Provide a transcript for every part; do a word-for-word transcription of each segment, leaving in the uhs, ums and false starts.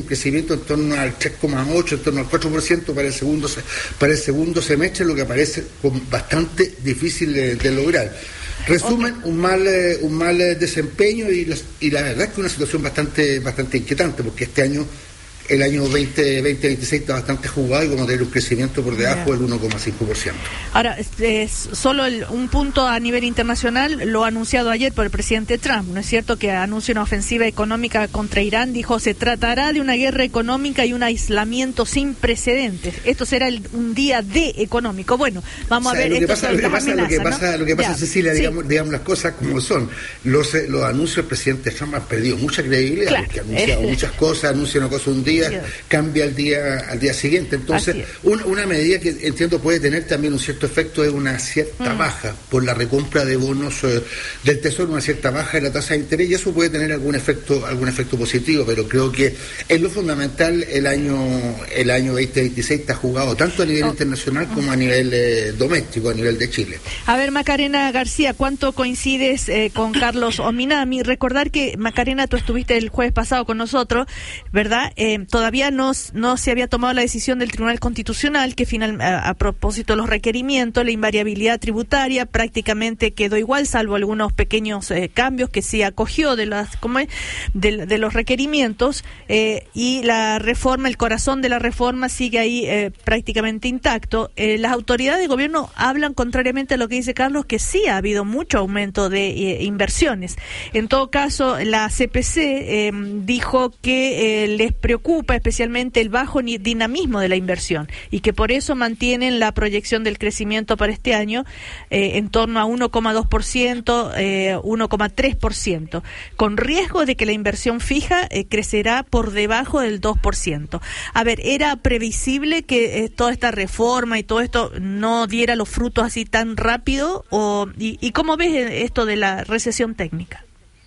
crecimiento en torno al tres coma ocho, en torno al cuatro por ciento para el segundo para el segundo semestre, lo que parece bastante difícil de, de lograr. Resumen, okay. un mal eh, un mal desempeño y la, y la verdad es que una situación bastante bastante inquietante, porque este año el año veinte veintiséis está bastante jugado y como tener un crecimiento por debajo del uno coma cinco por ciento. Ahora, es solo el, un punto a nivel internacional, lo anunciado ayer por el presidente Trump, ¿no es cierto? Que anuncia una ofensiva económica contra Irán, dijo, se tratará de una guerra económica y un aislamiento sin precedentes. Esto será el, un día de económico. Bueno, vamos o sea, a ver... Lo que pasa, lo que pasa, amenazas, lo que pasa, ¿no? lo que pasa ya, Cecilia, sí. digamos, digamos las cosas como son. Los, los anuncios del presidente Trump han perdido mucha credibilidad, claro. porque ha anunciado muchas cosas, anuncia una cosa un día, cambia al día al día siguiente. Entonces, un, una medida que entiendo puede tener también un cierto efecto es una cierta mm. baja por la recompra de bonos eh, del Tesoro, una cierta baja en la tasa de interés, y eso puede tener algún efecto algún efecto positivo, pero creo que en lo fundamental el año el año veinte veintiséis está jugado tanto a nivel oh. internacional como a nivel eh, doméstico, a nivel de Chile. A ver, Macarena García, ¿cuánto coincides eh, con Carlos Ominami? Recordar que, Macarena, tú estuviste el jueves pasado con nosotros, ¿verdad? Eh, todavía no, no se había tomado la decisión del Tribunal Constitucional que final, a, a propósito de los requerimientos, la invariabilidad tributaria prácticamente quedó igual, salvo algunos pequeños eh, cambios que sí acogió de las ¿cómo es? de, de los requerimientos, eh, y la reforma, el corazón de la reforma sigue ahí eh, prácticamente intacto. Eh, las autoridades de gobierno hablan, contrariamente a lo que dice Carlos, que sí ha habido mucho aumento de eh, inversiones. En todo caso, la C P C eh, dijo que eh, les preocupa especialmente el bajo dinamismo de la inversión y que por eso mantienen la proyección del crecimiento para este año eh, en torno a uno coma dos por ciento, eh, uno coma tres por ciento, con riesgo de que la inversión fija eh, crecerá por debajo del dos por ciento. A ver, ¿era previsible que eh, toda esta reforma y todo esto no diera los frutos así tan rápido? O, y, ¿Y cómo ves esto de la recesión técnica?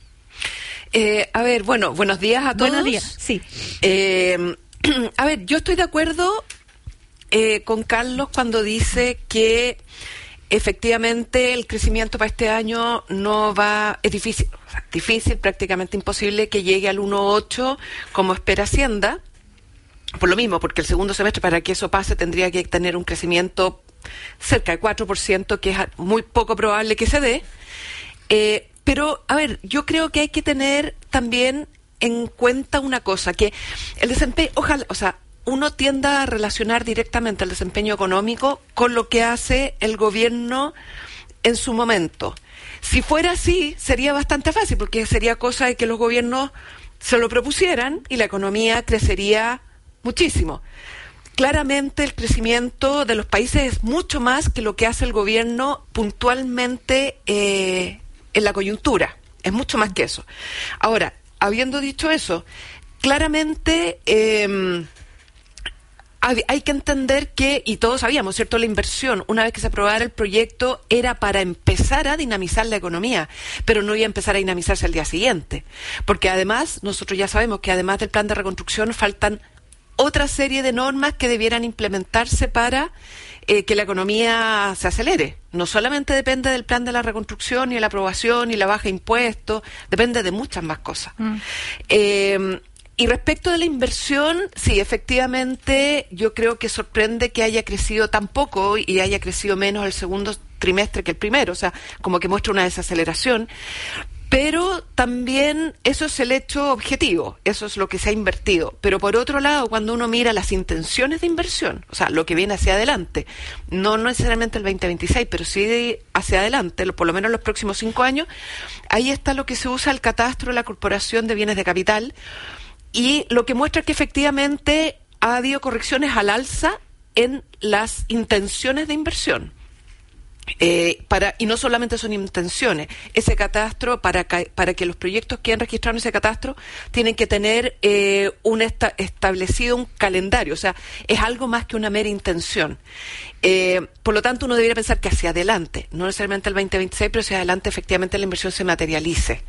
Eh, a ver, bueno, buenos días a todos. Buenos días, sí. Eh, a ver, yo estoy de acuerdo eh, con Carlos cuando dice que efectivamente el crecimiento para este año no va, es difícil, o sea, difícil, prácticamente imposible que llegue al uno coma ocho como espera Hacienda, por lo mismo, porque el segundo semestre para que eso pase tendría que tener un crecimiento cerca del cuatro por ciento, que es muy poco probable que se dé. Eh, pero, a ver, yo creo que hay que tener también en cuenta una cosa, que el desempeño, ojalá, o sea, uno tienda a relacionar directamente el desempeño económico con lo que hace el gobierno en su momento. Si fuera así, sería bastante fácil, porque sería cosa de que los gobiernos se lo propusieran y la economía crecería muchísimo. Claramente el crecimiento de los países es mucho más que lo que hace el gobierno puntualmente eh, en la coyuntura. Es mucho más que eso. Ahora, habiendo dicho eso, claramente eh, hay que entender que, y todos sabíamos, ¿cierto?, la inversión, una vez que se aprobara el proyecto, era para empezar a dinamizar la economía, pero no iba a empezar a dinamizarse al día siguiente. Porque además, nosotros ya sabemos que además del plan de reconstrucción faltan otra serie de normas que debieran implementarse para eh, que la economía se acelere. No solamente depende del plan de la reconstrucción y la aprobación y la baja de impuestos, depende de muchas más cosas. Mm. Eh, y respecto de la inversión, sí, efectivamente, yo creo que sorprende que haya crecido tan poco y haya crecido menos el segundo trimestre que el primero, o sea, como que muestra una desaceleración. Pero también eso es el hecho objetivo, eso es lo que se ha invertido. Pero por otro lado, cuando uno mira las intenciones de inversión, o sea, lo que viene hacia adelante, no necesariamente el veinte veintiséis, pero sí hacia adelante, por lo menos los próximos cinco años, ahí está lo que se usa el catastro de la Corporación de Bienes de Capital, y lo que muestra que efectivamente ha habido correcciones al alza en las intenciones de inversión. Eh, para y no solamente son intenciones, ese catastro, para, para que los proyectos que han registrado en ese catastro tienen que tener eh, un esta, establecido un calendario, o sea, es algo más que una mera intención. Eh, por lo tanto, uno debería pensar que hacia adelante, no necesariamente el veinte veintiséis, pero hacia adelante efectivamente la inversión se materialice.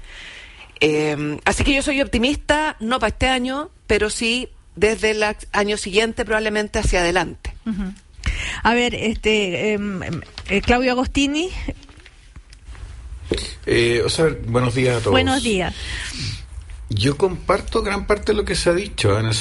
Eh, así que yo soy optimista, no para este año, pero sí desde el año siguiente probablemente hacia adelante. Uh-huh. A ver, este eh, eh, Claudio Agostini. Eh, o sea, buenos días a todos. Buenos días. Yo comparto gran parte de lo que se ha dicho en el